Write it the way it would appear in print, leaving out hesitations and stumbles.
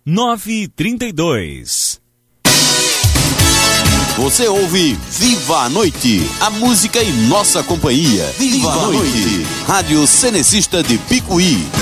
9h32. Você ouve Viva a Noite, a música em nossa companhia. Viva a Noite, Rádio Cenecista de Picuí.